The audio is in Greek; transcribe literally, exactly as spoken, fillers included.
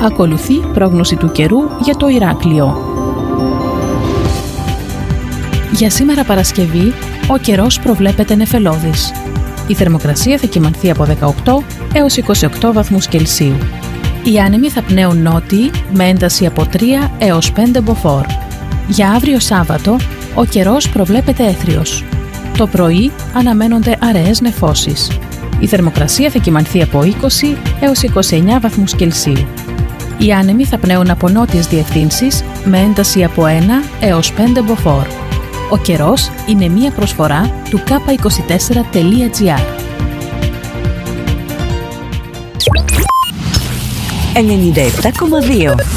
Ακολουθεί πρόγνωση του καιρού για το Ηράκλειο. Για σήμερα Παρασκευή, ο καιρός προβλέπεται νεφελώδης. Η θερμοκρασία θα κυμανθεί από δεκαοκτώ έως είκοσι οκτώ βαθμούς Κελσίου. Οι άνεμοι θα πνέουν νότιοι με ένταση από τρία έως πέντε μποφόρ. Για αύριο Σάββατο, ο καιρός προβλέπεται έθριος. Το πρωί αναμένονται αραιές νεφώσεις. Η θερμοκρασία θα κυμανθεί από είκοσι έως είκοσι εννέα βαθμούς Κελσίου. Οι άνεμοι θα πνέουν από νότιες διευθύνσεις με ένταση από ένα έως πέντε μποφόρ. Ο καιρός είναι μία προσφορά του κάπα είκοσι τέσσερα τελεία τζι άρ. ενενήντα επτά κόμμα δύο